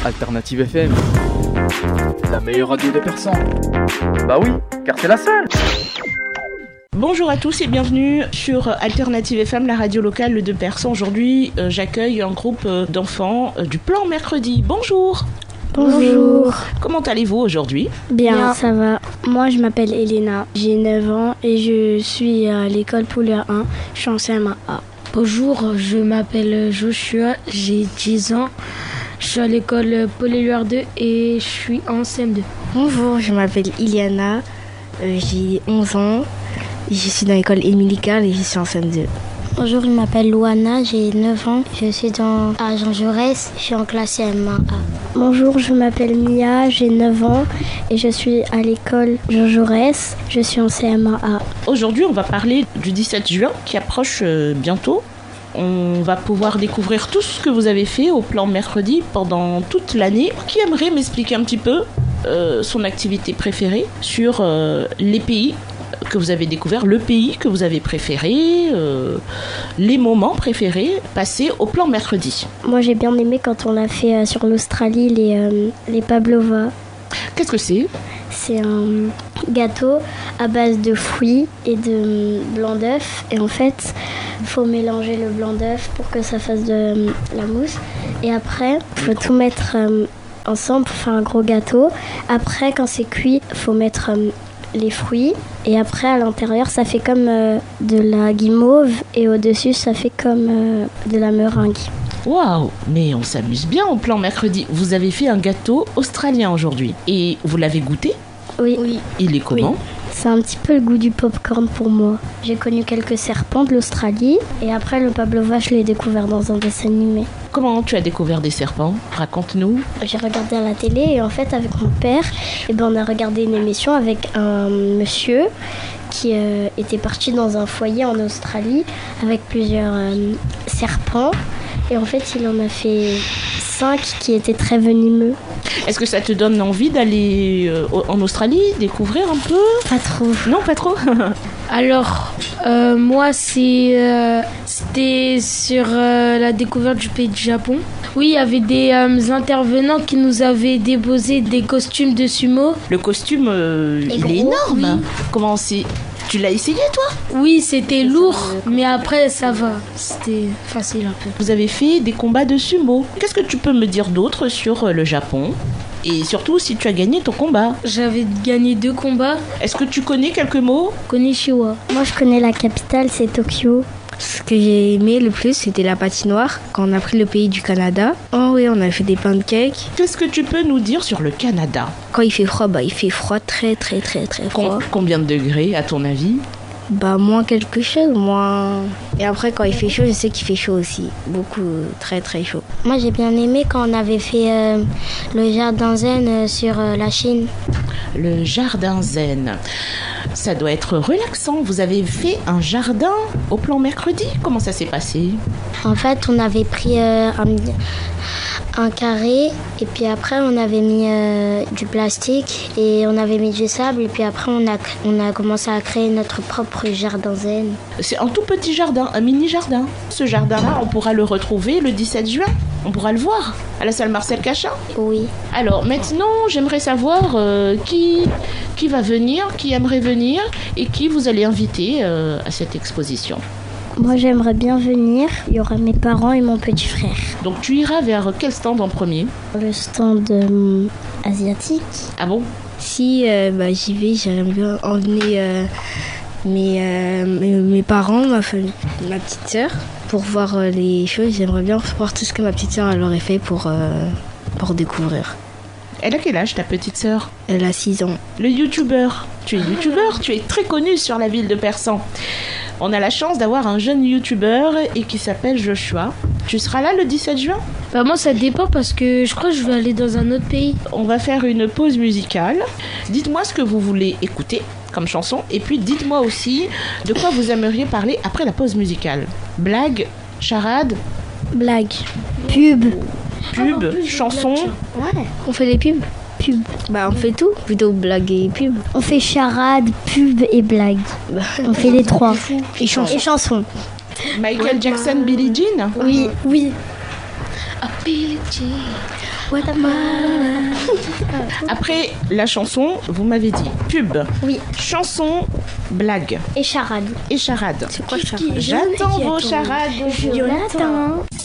Alternative FM, la meilleure radio de Persan. Bah oui, car c'est la seule. Bonjour à tous et bienvenue sur Alternative FM, la radio locale de Persan. Aujourd'hui, j'accueille un groupe d'enfants du plan mercredi. Bonjour. Bonjour. Comment allez-vous aujourd'hui ? Bien, ça va. Moi, je m'appelle Elena, j'ai 9 ans et je suis à l'école Poulain 1, je suis en CM1A. Bonjour, je m'appelle Joshua, j'ai 10 ans, je suis à l'école Paul-Éluard 2 et je suis en CM2. Bonjour, je m'appelle Iliana, j'ai 11 ans, je suis dans l'école Émilie Carle et je suis en CM2. Bonjour, je m'appelle Louana, j'ai 9 ans, je suis à Jean Jaurès, je suis en classe CM1A. Bonjour, je m'appelle Mia, j'ai 9 ans et je suis à l'école Jean Jaurès, je suis en CM1A. Aujourd'hui, on va parler du 17 juin qui approche bientôt. On va pouvoir découvrir tout ce que vous avez fait au plan mercredi pendant toute l'année. Qui aimerait m'expliquer un petit peu son activité préférée sur les pays que vous avez découvert, le pays que vous avez préféré, les moments préférés passés au plan mercredi. Moi, j'ai bien aimé quand on a fait sur l'Australie les pavlova. Qu'est-ce que c'est ? C'est un gâteau à base de fruits et de blanc d'œuf. Et en fait, il faut mélanger le blanc d'œuf pour que ça fasse de la mousse. Et après, il faut tout mettre ensemble pour faire un gros gâteau. Après, quand c'est cuit, il faut mettre les fruits. Et après, à l'intérieur, ça fait comme de la guimauve. Et au-dessus, ça fait comme de la meringue. Waouh, mais on s'amuse bien au plan mercredi. Vous avez fait un gâteau australien aujourd'hui. Et vous l'avez goûté ? Oui. Il est comment ? Oui. C'est un petit peu le goût du popcorn pour moi. J'ai connu quelques serpents de l'Australie. Et après, le pavlova, je l'ai découvert dans un dessin animé. Comment tu as découvert des serpents ? Raconte-nous. J'ai regardé à la télé et en fait, avec mon père, on a regardé une émission avec un monsieur qui était parti dans un foyer en Australie avec plusieurs serpents. Et en fait, il en a fait 5 qui étaient très venimeux. Est-ce que ça te donne envie d'aller en Australie, découvrir un peu ? Pas trop. Non, pas trop. Alors, moi, c'était sur la découverte du pays du Japon. Oui, il y avait des intervenants qui nous avaient déposé des costumes de sumo. Le costume, il est énorme. Oui. Comment c'est ? Tu l'as essayé, toi ? Oui, c'était lourd, mais après, ça va. C'était facile un peu. Vous avez fait des combats de sumo. Qu'est-ce que tu peux me dire d'autre sur le Japon ? Et surtout, si tu as gagné ton combat. J'avais gagné 2 combats. Est-ce que tu connais quelques mots ? Konnichiwa. Moi, je connais la capitale, c'est Tokyo. Ce que j'ai aimé le plus, c'était la patinoire, quand on a pris le pays du Canada. Oh oui, on a fait des pancakes. Qu'est-ce que tu peux nous dire sur le Canada ? Quand il fait froid, il fait froid, très froid. Combien de degrés, à ton avis ? Moins quelque chose, moins... Et après, quand il fait chaud, je sais qu'il fait chaud aussi. Beaucoup, très chaud. Moi, j'ai bien aimé quand on avait fait le jardin zen sur la Chine. Le jardin zen. Ça doit être relaxant. Vous avez fait un jardin au plan mercredi ? Comment ça s'est passé ? En fait, on avait pris un carré et puis après on avait mis du plastique et on avait mis du sable et puis après on a commencé à créer notre propre jardin zen. C'est un tout petit jardin, un mini jardin. Ce jardin-là, on pourra le retrouver le 17 juin. On pourra le voir à la salle Marcel Cachin. Oui. Alors maintenant, j'aimerais savoir qui va venir, qui aimerait venir et qui vous allez inviter à cette exposition. Moi, j'aimerais bien venir. Il y aura mes parents et mon petit frère. Donc tu iras vers quel stand en premier ? Le stand asiatique. Ah bon ? Si j'y vais, j'aimerais bien emmener mes parents, ma petite sœur, pour voir les choses. J'aimerais bien voir tout ce que ma petite sœur elle aurait fait pour découvrir. Elle a quel âge, ta petite sœur ? Elle a 6 ans. Le youtubeur. Tu es youtubeur, tu es très connu sur la ville de Persan. On a la chance d'avoir un jeune youtubeur et qui s'appelle Joshua. Tu seras là le 17 juin ? Moi, ça dépend parce que je crois que je vais aller dans un autre pays. On va faire une pause musicale. Dites-moi ce que vous voulez écouter comme chanson et puis dites-moi aussi de quoi vous aimeriez parler après la pause musicale. Blague, charade, blague, pub, chanson. Ouais. On fait les pubs. On fait tout, plutôt blague et pub. On fait charade, pub et blague. On fait les 3. Et chansons. Michael Jackson, Billie Jean ? Oui. Billie Jean. Après la chanson, vous m'avez dit pub, Oui. chanson, blague Et charade. et charade. C'est quoi charade? J'attends vos charades. Jonathan.